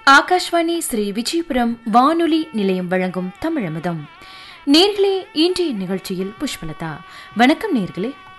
ஆகாஷ்வாணி ஸ்ரீ விஜயபுரம் வானொலி நிலையம் வழங்கும் தமிழமுதம். நேர்களே, இன்றைய நிகழ்ச்சியில் புஷ்பலதா. வணக்கம் நேர்களே.